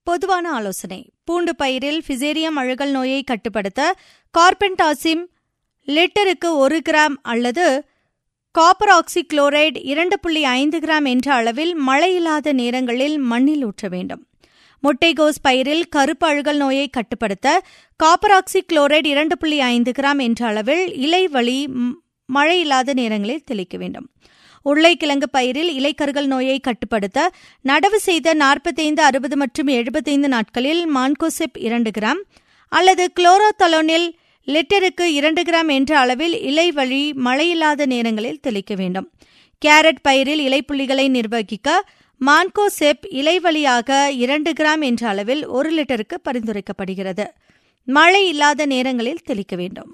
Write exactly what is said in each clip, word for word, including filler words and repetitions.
பொதுவான ஆலோசனை: பூண்டு பயிரில் ஃபிசேரியம் அழுகல் நோயை கட்டுப்படுத்த கார்பென்டாசிம் லிட்டருக்கு ஒரு கிராம் அல்லது காப்பர் ஆக்சி குளோரைடு இரண்டு புள்ளி ஐந்து கிராம் என்ற அளவில் மழையில்லாத நேரங்களில் மண்ணில் ஊற்ற வேண்டும். முட்டைகோஸ் பயிரில் கருப்பு அழுகல் நோயை கட்டுப்படுத்த காப்பர் ஆக்சி குளோரைடு இரண்டு புள்ளி ஐந்து கிராம் என்ற அளவில் இலை வழி மழையில்லாத நேரங்களில் தெளிக்க வேண்டும். உருளைக்கிழங்கு பயிரில் இலைக்கருகல் நோயை கட்டுப்படுத்த நடவு செய்த நாற்பத்தைந்து அறுபது மற்றும் எழுபத்தைந்து நாட்களில் மான்கோசெப் இரண்டு கிராம் அல்லது குளோரோதலோனில் லிட்டருக்கு இரண்டு கிராம் என்ற அளவில் இலை வழி மழையில்லாத நேரங்களில் தெளிக்க வேண்டும். கேரட் பயிரில் இலைப்புள்ளிகளை நிர்வகிக்க மான்கோசெப் இலை வழியாக இரண்டு கிராம் என்ற அளவில் ஒரு லிட்டருக்கு பரிந்துரைக்கப்படுகிறது. மழை இல்லாத நேரங்களில் தெளிக்க வேண்டும்.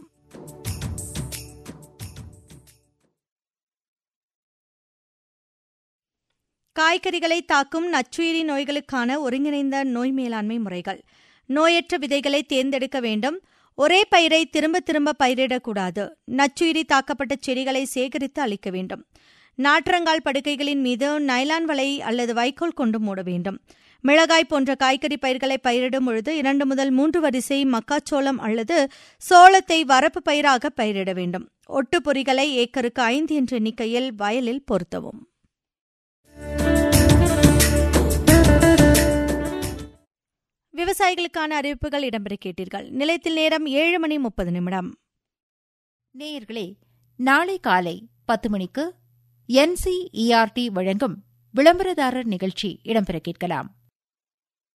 காய்கறிகளை தாக்கும் நச்சுயிரி நோய்களுக்கான ஒருங்கிணைந்த நோய் மேலாண்மை முறைகள். நோயற்ற விதைகளை தேர்ந்தெடுக்க வேண்டும். ஒரே பயிரை திரும்ப திரும்ப பயிரிடக்கூடாது. நச்சுயிரி தாக்கப்பட்ட செடிகளை சேகரித்து அளிக்க வேண்டும். நாற்றங்கால் படுக்கைகளின் மீது நைலான் வலை அல்லது வைக்கோல் கொண்டு மூட வேண்டும். மிளகாய் போன்ற காய்கறி பயிர்களை பயிரிடும் பொழுது இரண்டு முதல் மூன்று வரிசை மக்காச்சோளம் அல்லது சோளத்தை வரப்பு பயிராக பயிரிட வேண்டும். ஒட்டு பொறிகளை ஏக்கருக்கு ஐந்து என்ற எண்ணிக்கையில் வயலில் பொருத்தவும். விவசாயிகளுக்கான அறிவிப்புகள் இடம்பெற கேட்டீர்கள். நிலையத்தில் நேரம் ஏழு மணி முப்பது நிமிடம். நேயர்களே, நாளை காலை பத்து மணிக்கு என்சிஇஆர்டி வழங்கும் விளம்பரதாரர் நிகழ்ச்சி இடம்பெற கேட்கலாம்.